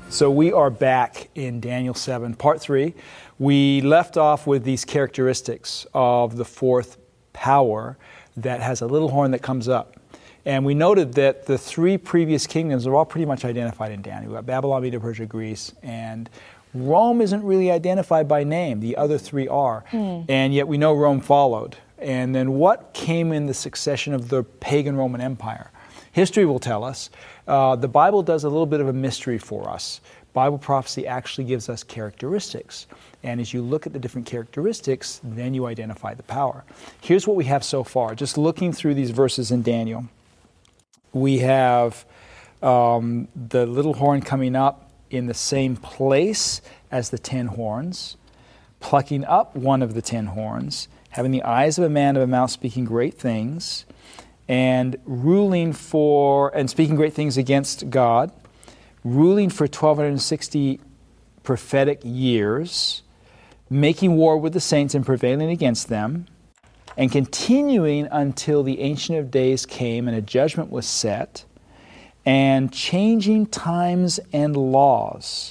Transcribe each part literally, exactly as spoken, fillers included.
So we are back in Daniel seven, part three. We left off with these characteristics of the fourth power that has a little horn that comes up. And we noted that the three previous kingdoms are all pretty much identified in Daniel. We've got Babylon, Media, Persia, Greece, and Rome isn't really identified by name. The other three are. Mm. And yet we know Rome followed. And then what came in the succession of the pagan Roman Empire? History will tell us. Uh, the Bible does a little bit of a mystery for us. Bible prophecy actually gives us characteristics. And as you look at the different characteristics, then you identify the power. Here's what we have so far. Just looking through these verses in Daniel, we have um, the little horn coming up in the same place as the ten horns, plucking up one of the ten horns, having the eyes of a man of a mouth speaking great things, and ruling for, and speaking great things against God, ruling for twelve sixty prophetic years, making war with the saints and prevailing against them, and continuing until the Ancient of Days came and a judgment was set, and changing times and laws,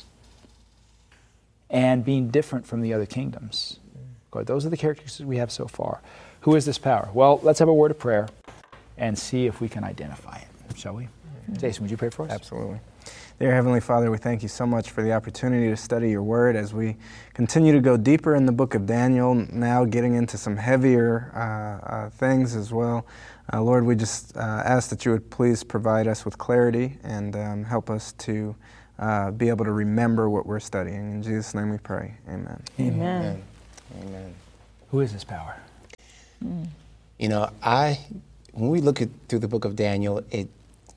and being different from the other kingdoms. God, those are the characteristics we have so far. Who is this power? Well, let's have a word of prayer and see if we can identify it, shall we? Mm-hmm. Jason, would you pray for us? Absolutely. Dear Heavenly Father, we thank you so much for the opportunity to study your word as we continue to go deeper in the book of Daniel, now getting into some heavier uh, uh, things as well. Uh, Lord, we just uh, ask that you would please provide us with clarity and um, help us to uh, be able to remember what we're studying. In Jesus' name we pray. Amen. Amen. Amen. Amen. Who is this power? Mm. You know, I... When we look at through the book of Daniel, it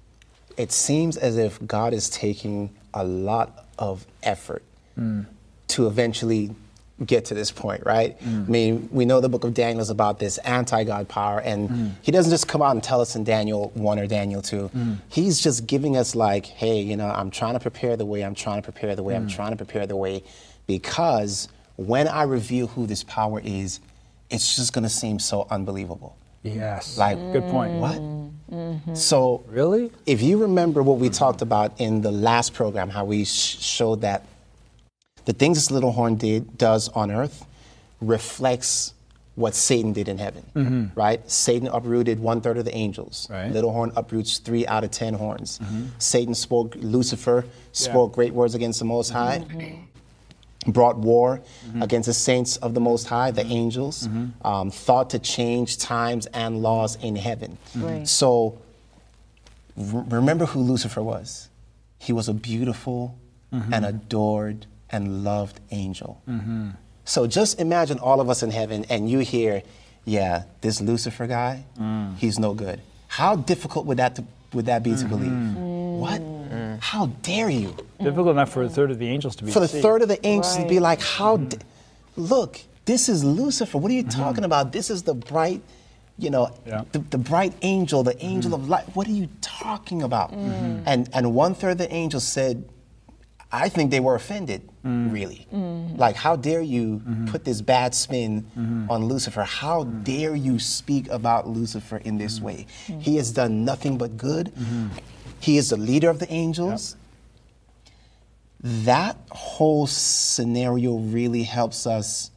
it seems as if God is taking a lot of effort mm. to eventually get to this point, right? Mm. I mean, we know the book of Daniel is about this anti-God power, and mm. he doesn't just come out and tell us in Daniel one or Daniel two. Mm. He's just giving us like, hey, you know, I'm trying to prepare the way, I'm trying to prepare the way, mm. I'm trying to prepare the way, because when I reveal who this power is, it's just going to seem so unbelievable. Yes. Like, good point. What? Mm-hmm. So, really? If you remember what we talked about in the last program, how we sh- showed that the things this little horn did does on earth reflects what Satan did in heaven, mm-hmm. right? Satan uprooted one third of the angels. Right. Little horn uproots three out of ten horns. Mm-hmm. Satan spoke, Lucifer spoke yeah. great words against the Most High. Mm-hmm. Brought war mm-hmm. against the saints of the Most High, the angels, mm-hmm. um, thought to change times and laws in heaven. Mm-hmm. Right. So r- remember who Lucifer was. He was a beautiful mm-hmm. and adored and loved angel. Mm-hmm. So just imagine all of us in heaven and you hear, yeah, this Lucifer guy, mm. he's no good. How difficult would that to, would that be mm-hmm. to believe? Mm. What? Mm. How dare you? Difficult enough for a third of the angels to be For the deceived. third of the angels right. to be like, how, mm-hmm. d- look, this is Lucifer. What are you mm-hmm. talking about? This is the bright, you know, yeah. the, the bright angel, the angel mm-hmm. of light. What are you talking about? Mm-hmm. And and one third of the angels said, I think they were offended, mm. really. Mm-hmm. Like, how dare you mm-hmm. put this bad spin mm-hmm. on Lucifer? How mm-hmm. dare you speak about Lucifer in this mm-hmm. way? Mm-hmm. He has done nothing but good. Mm-hmm. He is the leader of the angels. Yep. That whole scenario really helps us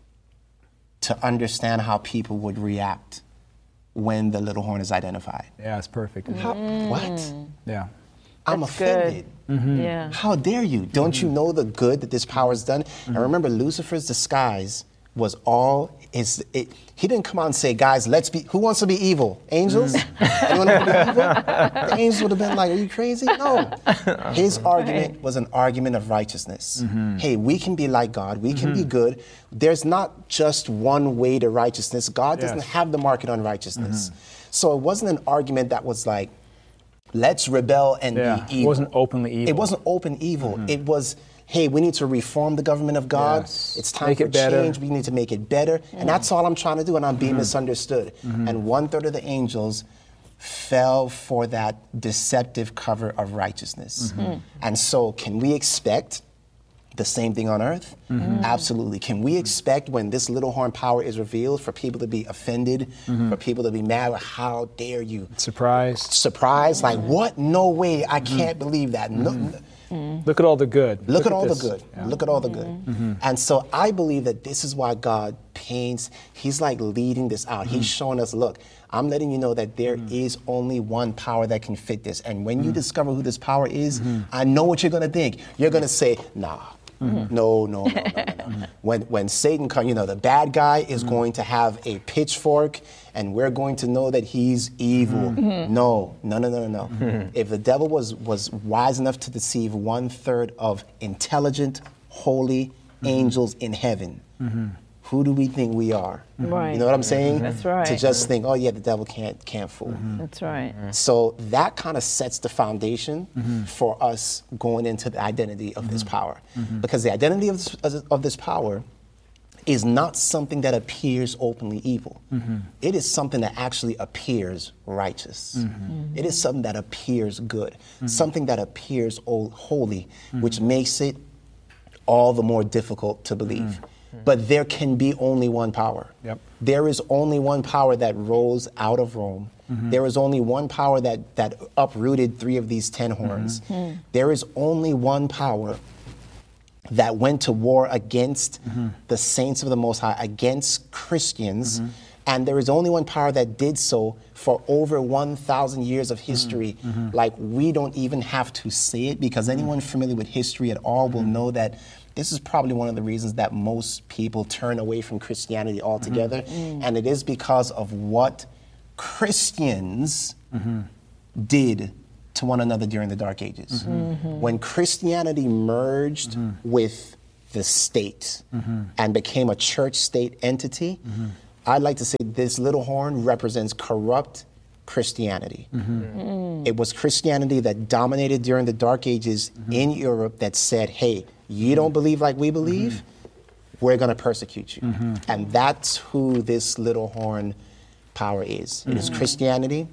to understand how people would react when the little horn is identified. Yeah, it's perfect. How, mm. What? Yeah. I'm That's offended. Mm-hmm. Yeah. How dare you? Don't mm-hmm. you know the good that this power has done? Mm-hmm. And remember, Lucifer's disguise was all his. It, he didn't come out and say, "Guys, let's be." Who wants to be evil? Angels? Mm-hmm. Anyone want to be evil? The angels would have been like, "Are you crazy?" No. His argument was an argument of righteousness. Mm-hmm. Hey, we can be like God. We can mm-hmm. be good. There's not just one way to righteousness. God yes. doesn't have the market on righteousness. Mm-hmm. So it wasn't an argument that was like, let's rebel and yeah, be evil. It wasn't openly evil. It wasn't open evil. Mm-hmm. It was, hey, we need to reform the government of God. Yes. It's time make for it better. change. We need to make it better. Mm-hmm. And that's all I'm trying to do, and I'm being mm-hmm. misunderstood. Mm-hmm. And one third of the angels fell for that deceptive cover of righteousness. Mm-hmm. And so can we expect the same thing on earth? Mm-hmm. Absolutely. Can we expect when this little horn power is revealed for people to be offended, mm-hmm. for people to be mad? How dare you? Surprised. Surprised? Like, what? No way. I can't mm-hmm. believe that. No, mm-hmm. Mm. Look at all the good. Look, Look at, at all this. the good. Yeah. Look at all the good. Mm-hmm. And so I believe that this is why God paints, he's like leading this out. Mm-hmm. He's showing us, look, I'm letting you know that there mm-hmm. is only one power that can fit this. And when mm-hmm. you discover who this power is, mm-hmm. I know what you're going to think. You're going to say, nah. Mm-hmm. No, no, no, no, no, no. When when Satan comes, you know, the bad guy is mm-hmm. going to have a pitchfork, and we're going to know that he's evil. Mm-hmm. No, no, no, no, no, no. Mm-hmm. If the devil was was wise enough to deceive one third of intelligent, holy mm-hmm. angels in heaven, mm-hmm. who do we think we are? Right. You know what I'm saying? That's right. To just think, oh yeah, the devil can't can't fool. Mm-hmm. That's right. So that kind of sets the foundation mm-hmm. for us going into the identity of mm-hmm. this power, mm-hmm. because the identity of this, of this power is not something that appears openly evil. Mm-hmm. It is something that actually appears righteous. Mm-hmm. It is something that appears good, mm-hmm. something that appears holy, mm-hmm. which makes it all the more difficult to believe. Mm-hmm. But there can be only one power. Yep. There is only one power that rose out of Rome. Mm-hmm. There is only one power that, that uprooted three of these ten horns. Mm-hmm. There is only one power that went to war against mm-hmm. the saints of the Most High, against Christians. Mm-hmm. And there is only one power that did so for over one thousand years of history. Mm-hmm. Like, we don't even have to say it, because anyone familiar with history at all will mm-hmm. know that this is probably one of the reasons that most people turn away from Christianity altogether. Mm-hmm. And it is because of what Christians mm-hmm. did to one another during the Dark Ages. Mm-hmm. When Christianity merged mm-hmm. with the state mm-hmm. and became a church-state entity, mm-hmm. I'd like to say this little horn represents corrupt Christianity. Mm-hmm. Mm-hmm. It was Christianity that dominated during the Dark Ages mm-hmm. in Europe that said, hey, you don't believe like we believe, mm-hmm. we're going to persecute you. Mm-hmm. And that's who this little horn power is. Mm-hmm. It is Christianity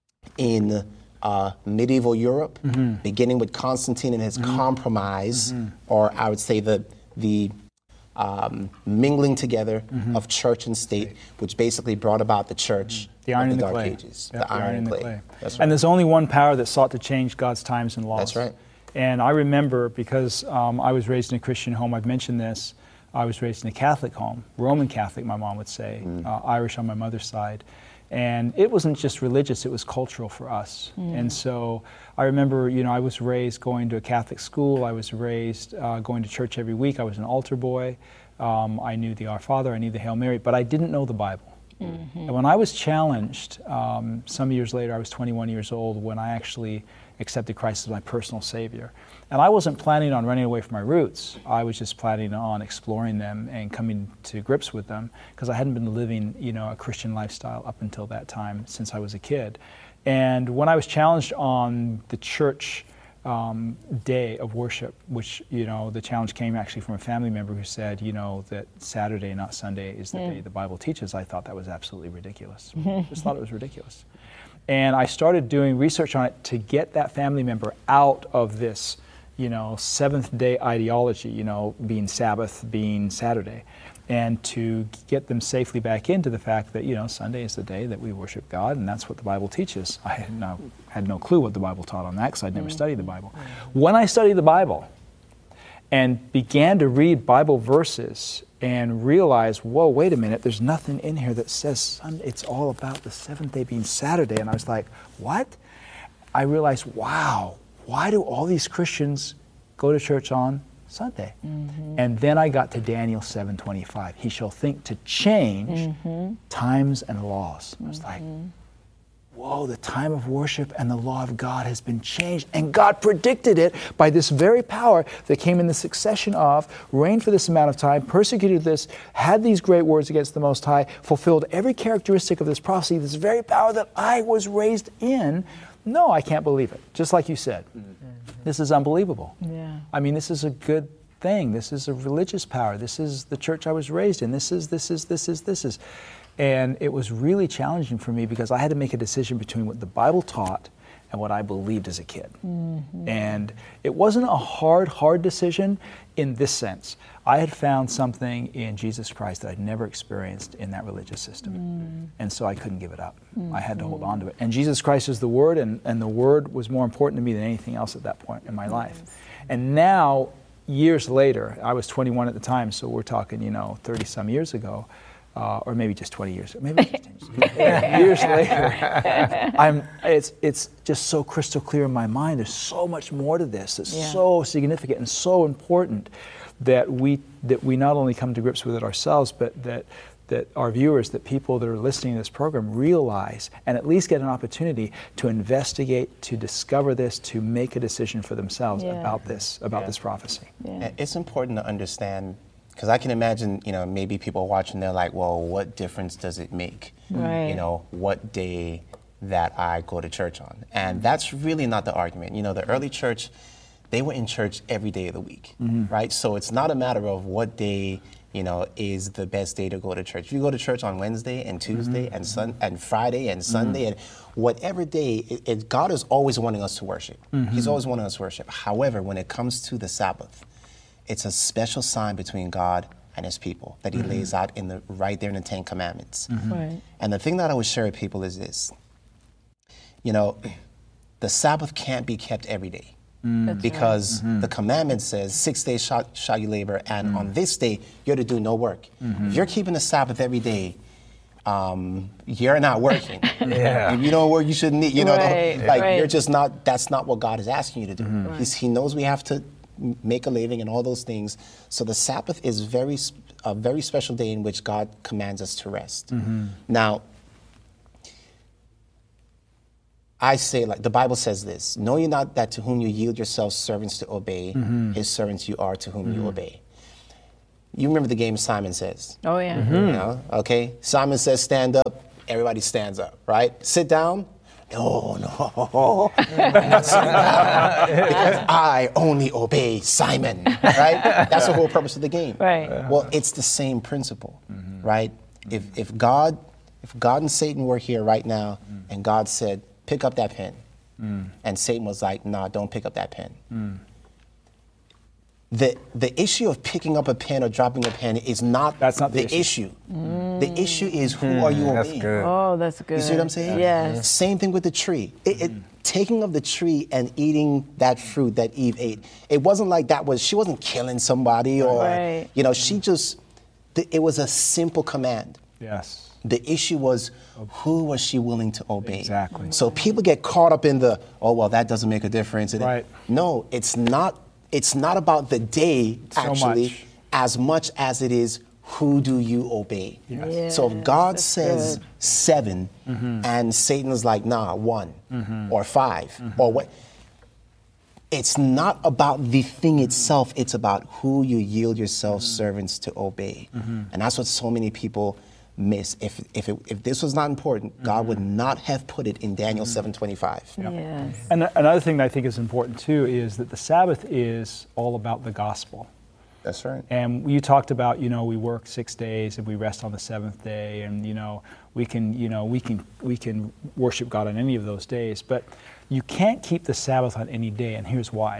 in uh, medieval Europe, mm-hmm. beginning with Constantine and his mm-hmm. compromise, mm-hmm. or I would say the, the um, mingling together mm-hmm. of church and state, which basically brought about the church. The iron of the and the Dark clay. Ages. Yep, the, iron the iron and the clay. clay. That's right. And there's only one power that sought to change God's times and laws. That's right. And I remember, because um, I was raised in a Christian home, I've mentioned this, I was raised in a Catholic home, Roman Catholic, my mom would say, mm. uh, Irish on my mother's side. And it wasn't just religious, it was cultural for us. Mm. And so I remember, you know, I was raised going to a Catholic school, I was raised uh, going to church every week, I was an altar boy, um, I knew the Our Father, I knew the Hail Mary, but I didn't know the Bible. Mm-hmm. And when I was challenged, um, some years later, I was twenty-one years old when I actually accepted Christ as my personal Savior. And I wasn't planning on running away from my roots. I was just planning on exploring them and coming to grips with them, because I hadn't been living, you know, a Christian lifestyle up until that time since I was a kid. And when I was challenged on the church um, day of worship, which, you know, the challenge came actually from a family member who said, you know, that Saturday, not Sunday, is the mm. day the Bible teaches, I thought that was absolutely ridiculous. Just thought it was ridiculous. And I started doing research on it to get that family member out of this, you know, seventh day ideology, you know, being Sabbath, being Saturday, and to get them safely back into the fact that, you know, Sunday is the day that we worship God, and that's what the Bible teaches. I had no, had no clue what the Bible taught on that, because I'd never mm-hmm. studied the Bible. Mm-hmm. When I studied the Bible and began to read Bible verses and realized, whoa, wait a minute, there's nothing in here that says Sunday. It's all about the seventh day being Saturday. And I was like, what? I realized, wow, why do all these Christians go to church on Sunday? Mm-hmm. And then I got to Daniel seven twenty-five. He shall think to change mm-hmm. times and laws. I was like, whoa, the time of worship and the law of God has been changed. And God predicted it by this very power that came in the succession of, reigned for this amount of time, persecuted this, had these great words against the Most High, fulfilled every characteristic of this prophecy, this very power that I was raised in. No, I can't believe it. Just like you said. Mm-hmm. This is unbelievable. Yeah. I mean, this is a good thing. This is a religious power. This is the church I was raised in. This is, this is, this is, this is. And it was really challenging for me, because I had to make a decision between what the Bible taught and what I believed as a kid. Mm-hmm. And it wasn't a hard, hard decision in this sense. I had found something in Jesus Christ that I'd never experienced in that religious system. Mm. And so I couldn't give it up. Mm. I had to hold on to it. And Jesus Christ is the Word, and, and the Word was more important to me than anything else at that point in my life. Yes. And now, years later, I was twenty-one at the time, so we're talking, you know, thirty some years ago, uh, or maybe just twenty years, maybe just ten years, years later, I'm, it's, it's just so crystal clear in my mind. There's so much more to this. It's yeah. so significant and so important that we, that we not only come to grips with it ourselves, but that that our viewers, that people that are listening to this program realize and at least get an opportunity to investigate, to discover this, to make a decision for themselves yeah. about this, about yeah. this prophecy. Yeah. It's important to understand, because I can imagine, you know, maybe people watching, they're like, well, what difference does it make, right. you know, what day that I go to church on? And that's really not the argument. You know, the early church, they were in church every day of the week, mm-hmm. right? So it's not a matter of what day, you know, is the best day to go to church. If you go to church on Wednesday and Tuesday mm-hmm. and sun and Friday and Sunday mm-hmm. and whatever day, it, it, God is always wanting us to worship. Mm-hmm. He's always wanting us to worship. However, when it comes to the Sabbath, it's a special sign between God and His people that He mm-hmm. lays out in the right there in the Ten Commandments. Mm-hmm. Right. And the thing that I would share with people is this: you know, the Sabbath can't be kept every day. Mm. Because right. mm-hmm. the commandment says, six days shall, shall you labor, and mm. on this day, you're to do no work. Mm-hmm. If you're keeping the Sabbath every day, um, you're not working. yeah. If you don't work, you shouldn't eat. You know, right. like right. you're just not, that's not what God is asking you to do. Mm-hmm. Right. He's, he knows we have to make a living and all those things. So the Sabbath is very a very special day in which God commands us to rest. Mm-hmm. Now, I say, like the Bible says this: know ye not that to whom you yield yourselves servants to obey, mm-hmm. His servants you are to whom mm-hmm. you obey. You remember the game Simon Says? Oh yeah. Mm-hmm. You know, okay. Simon says, stand up. Everybody stands up, right? Sit down. No, no. I'm not sitting down because I only obey Simon, right? That's the whole purpose of the game. Right. Well, it's the same principle, mm-hmm. right? If if God, if God and Satan were here right now, mm. and God said, pick up that pen. Mm. And Satan was like, nah, don't pick up that pen. Mm. The the issue of picking up a pen or dropping a pen is not, that's not the, the issue. issue. Mm. The issue is who mm. are you that's obeying? Good. Oh, that's good. You see what I'm saying? Yes. Same thing with the tree. It, it, taking of the tree and eating that fruit that Eve ate, it wasn't like that was, she wasn't killing somebody or, right. you know, she just, it was a simple command. Yes. The issue was, who was she willing to obey? Exactly. So people get caught up in the, oh, well, that doesn't make a difference. Right. No, it's not, it's not about the day, so actually, much. as much as it is, who do you obey? Yes. Yes, so if God that's says good. seven, mm-hmm. and Satan is like, nah, one, mm-hmm. or five, mm-hmm. or what, it's not about the thing itself, it's about who you yield yourself mm-hmm. servants to obey. Mm-hmm. And that's what so many people miss. If if it, if this was not important, mm-hmm. God would not have put it in Daniel mm-hmm. seven twenty-five. Yep. Yes. And another thing that I think is important too is that the Sabbath is all about the gospel. That's right. And you talked about, you know, we work six days and we rest on the seventh day, and you know, we can, you know, we can we can worship God on any of those days, but you can't keep the Sabbath on any day, and here's why.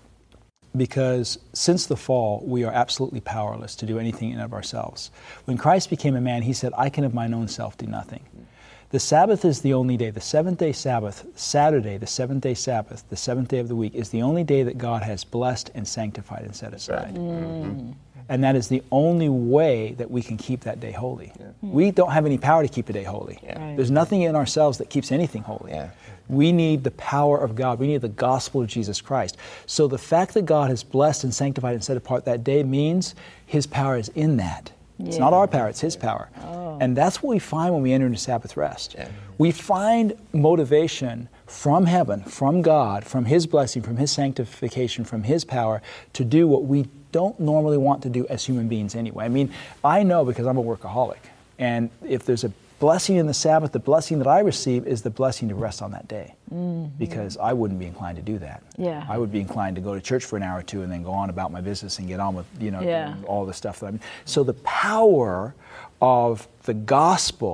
Because since the fall, we are absolutely powerless to do anything in and of ourselves. When Christ became a man, He said, I can of mine own self do nothing. The Sabbath is the only day. The seventh-day Sabbath, Saturday, the seventh-day Sabbath, the seventh day of the week, is the only day that God has blessed and sanctified and set aside. Mm. And that is the only way that we can keep that day holy. Yeah. We don't have any power to keep a day holy. Yeah. Right. There's nothing in ourselves that keeps anything holy. Yeah. We need the power of God. We need the gospel of Jesus Christ. So the fact that God has blessed and sanctified and set apart that day means His power is in that. Yeah. It's not our power, it's His power. Oh. And that's what we find when we enter into Sabbath rest. Yeah. We find motivation from heaven, from God, from His blessing, from His sanctification, from His power to do what we don't normally want to do as human beings anyway. I mean, I know because I'm a workaholic. And if there's a blessing in the Sabbath, the blessing that I receive is the blessing to rest on that day. Mm-hmm. Because I wouldn't be inclined to do that. Yeah. I would be inclined to go to church for an hour or two and then go on about my business and get on with, you know, yeah. all the stuff that I'm... So the power of the gospel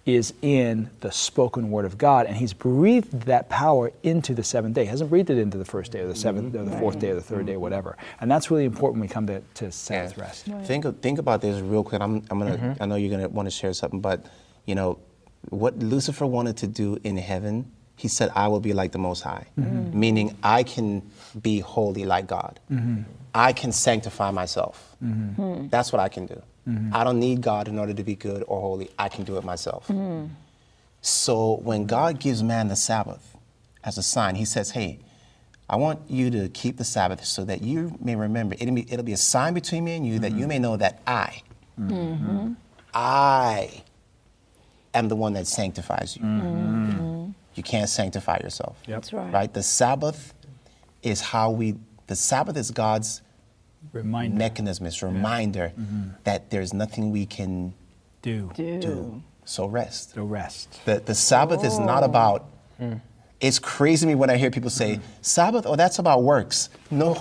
is in the spoken word of God, and he's breathed that power into the seventh day. He hasn't breathed it into the first day or the seventh or the fourth day or the third day or whatever. And that's really important when we come to, to Sabbath Yeah. rest. Right. Think think about this real quick. I'm I'm gonna mm-hmm. I know you're gonna want to share something, but you know what Lucifer wanted to do in heaven. He said, "I will be like the Most High," mm-hmm. meaning I can be holy like God. Mm-hmm. I can sanctify myself. Mm-hmm. That's what I can do. Mm-hmm. I don't need God in order to be good or holy. I can do it myself. Mm-hmm. So when God gives man the Sabbath as a sign, he says, hey, I want you to keep the Sabbath so that you may remember. It'll be, it'll be a sign between me and you mm-hmm. that you may know that I, mm-hmm. I am the one that sanctifies you. Mm-hmm. You can't sanctify yourself. Yep. That's right. Right? The Sabbath is how we, the Sabbath is God's Reminder. mechanism, it's a reminder yeah. mm-hmm. that there's nothing we can do. Do. do. So rest. So rest. The, the Sabbath oh. is not about, mm. it's crazy to me when I hear people say, mm. Sabbath, oh, that's about works. No,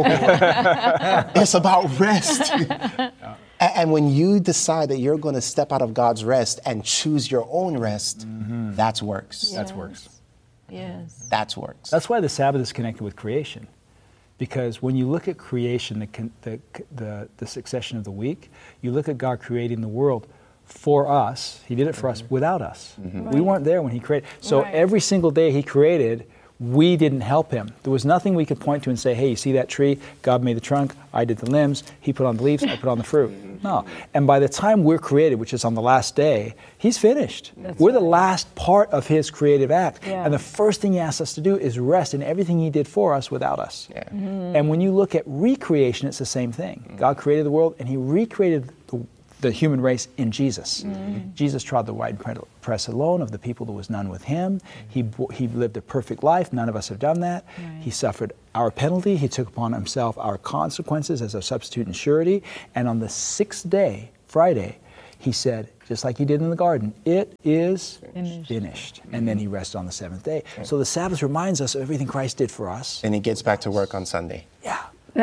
it's about rest. yeah. and, and when you decide that you're going to step out of God's rest and choose your own rest, mm-hmm. that's works. Yes. That's works. Yes. That's works. That's why the Sabbath is connected with creation. Because when you look at creation, the, the, the, the succession of the week, you look at God creating the world for us. He did it for mm-hmm. us without us. Mm-hmm. Right. We weren't there when he created. So right. every single day he created, we didn't help him. There was nothing we could point to and say, hey, you see that tree? God made the trunk, I did the limbs, he put on the leaves, I put on the fruit. No. And by the time we're created, which is on the last day, he's finished. That's we're right. the last part of his creative act. Yeah. And the first thing he asks us to do is rest in everything he did for us without us. Yeah. Mm-hmm. And when you look at recreation, it's the same thing. Mm-hmm. God created the world and he recreated the the human race in Jesus. Mm-hmm. Jesus trod the wide press alone. Of the people, there was none with him. He he lived a perfect life. None of us have done that. Right. He suffered our penalty. He took upon himself our consequences as our substitute and surety. And on the sixth day, Friday, he said, just like he did in the garden, it is finished. finished. Mm-hmm. And then he rested on the seventh day. Okay. So the Sabbath reminds us of everything Christ did for us. And he gets back to work on Sunday. Yeah.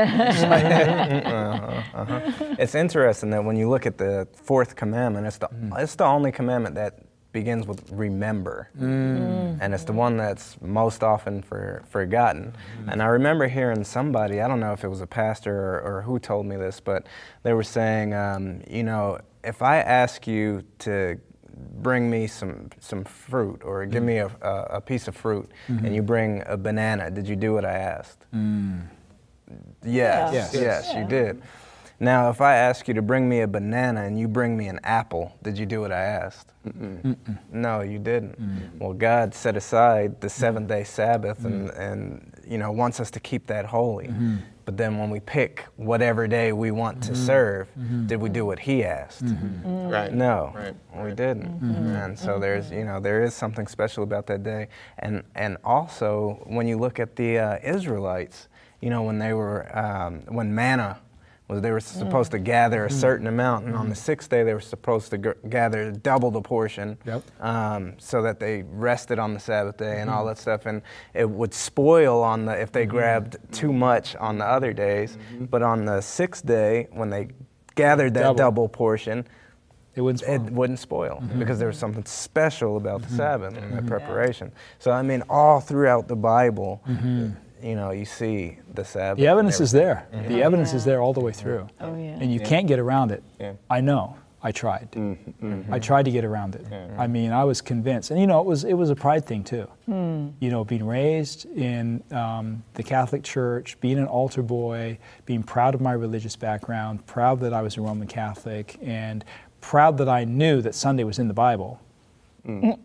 uh-huh, uh-huh. It's interesting that when you look at the fourth commandment, it's the mm. it's the only commandment that begins with remember, mm. and it's the one that's most often for, forgotten. Mm. And I remember hearing somebody, I don't know if it was a pastor or, or who told me this, but they were saying, um, you know, if I ask you to bring me some some fruit or give mm. me a, a, a piece of fruit, mm-hmm. and you bring a banana, did you do what I asked? Mm. Yes, yes, yes, yes yeah. you did. Now, if I ask you to bring me a banana and you bring me an apple, did you do what I asked? Mm-mm. Mm-mm. No, you didn't. Mm-mm. Well, God set aside the seventh-day Sabbath mm-hmm. and, and, you know, wants us to keep that holy. Mm-hmm. But then when we pick whatever day we want mm-hmm. to serve, mm-hmm. did we do what He asked? Mm-hmm. Mm-hmm. Right. No, right. we didn't. Mm-hmm. And so there's, you know, there is something special about that day. And and also, when you look at the uh, Israelites, you know, when they were, um, when manna was, they were supposed mm. to gather a certain amount, and mm. on the sixth day they were supposed to g- gather double the portion, yep. um, so that they rested on the Sabbath day and mm. all that stuff, and it would spoil on the if they mm-hmm. grabbed too much on the other days, mm-hmm. but on the sixth day when they gathered that double, double portion, it wouldn't spoil, it wouldn't spoil mm-hmm. because there was something special about mm-hmm. the Sabbath and mm-hmm. the preparation. Yeah. So I mean, all throughout the Bible. Mm-hmm. You know, you see the Sabbath. The evidence is there. Mm-hmm. The evidence yeah. is there all the way through. Oh, yeah. And you yeah. can't get around it. Yeah. I know. I tried. Mm-hmm. I tried to get around it. Mm-hmm. I mean, I was convinced. And, you know, it was it was a pride thing, too. Mm. You know, being raised in um, the Catholic Church, being an altar boy, being proud of my religious background, proud that I was a Roman Catholic, and proud that I knew that Sunday was in the Bible. Mm.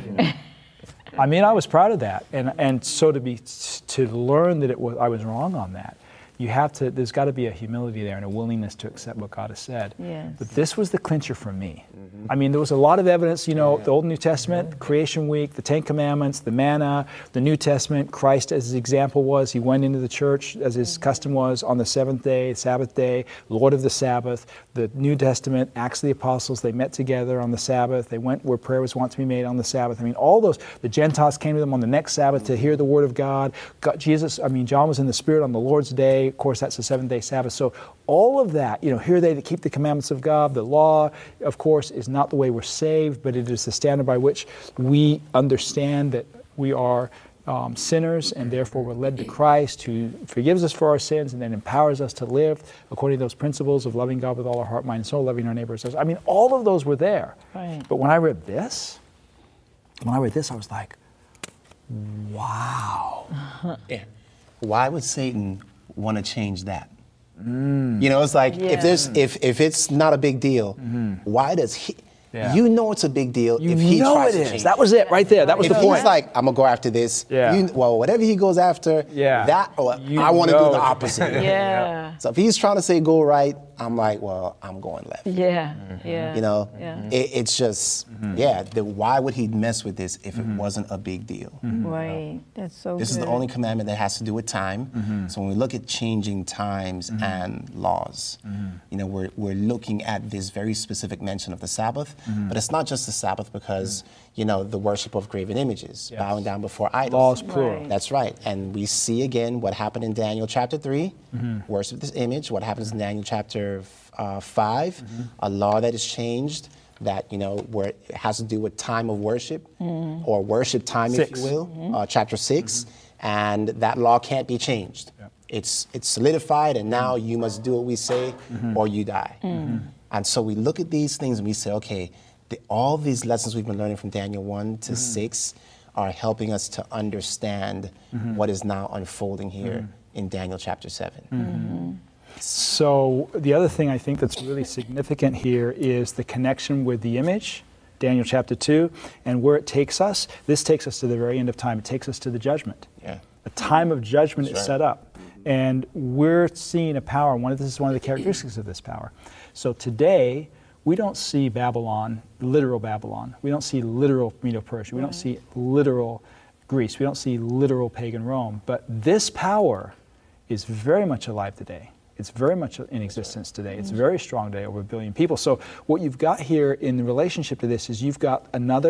I mean, I was proud of that, and and so to be to learn that it was I was wrong on that, you have to. There's got to be a humility there and a willingness to accept what God has said. Yes. But this was the clincher for me. Mm-hmm. I mean, there was a lot of evidence. You know, yeah. the Old and New Testament, mm-hmm. Creation Week, the Ten Commandments, the manna, the New Testament. Christ, as his example was, he went into the church as his mm-hmm. custom was on the seventh day, Sabbath day, Lord of the Sabbath. The New Testament, Acts of the Apostles, they met together on the Sabbath. They went where prayer was wont to be made on the Sabbath. I mean, all those. The Gentiles came to them on the next Sabbath to hear the word of God. God Jesus, I mean, John was in the Spirit on the Lord's day. day, of course, that's the seventh-day Sabbath. So all of that, you know, here they that keep the commandments of God. The law, of course, is not the way we're saved, but it is the standard by which we understand that we are um, sinners, and therefore we're led to Christ, who forgives us for our sins and then empowers us to live according to those principles of loving God with all our heart, mind, and soul, loving our neighbor as ourselves. I mean, all of those were there. Right. But when I read this, when I read this, I was like, wow. Yeah. Why would Satan want to change that? Mm. You know, it's like Yeah. if there's if if it's not a big deal, mm-hmm. why does he? Yeah. You know it's a big deal You if he know tries it to is. change That was it right there. That was if the he's point. like, I'm gonna go after this. Yeah. You, well, whatever he goes after, Yeah. that or You I want to know do the it's- opposite. Yeah. So if he's trying to say go right, I'm like, well, I'm going left. Yeah. Yeah. You know, Yeah. it, it's just, yeah. The, why would he mess with this if it wasn't a big deal? Right. That's so This good. is the only commandment that has to do with time. So when we look at changing times and laws, you know, we're, we're looking at this very specific mention of the Sabbath, but it's not just the Sabbath because, you know, the worship of graven images, Yes. bowing down before idols. Laws plural. Right. That's right. And we see again what happened in Daniel chapter three, worship this image. What happens in Daniel chapter uh, five, a law that is changed that, you know, where it has to do with time of worship or worship time, Six. if you will, uh, chapter six. And that law can't be changed. Yep. It's, it's solidified, and now you must do what we say or you die. And so we look at these things and we say, okay, the, all these lessons we've been learning from Daniel one to six are helping us to understand what is now unfolding here in Daniel chapter seven. So the other thing I think that's really significant here is the connection with the image, Daniel chapter two, and where it takes us. This takes us to the very end of time. It takes us to the judgment. Yeah. A time of judgment That's is right. set up. And we're seeing a power, and one of this is one of the characteristics of this power. So today, we don't see Babylon, literal Babylon. We don't see literal Medo-Persia. We don't see literal Greece. We don't see literal pagan Rome. But this power is very much alive today. It's very much in existence today. It's very strong today, over a billion people. So what you've got here in the relationship to this is you've got another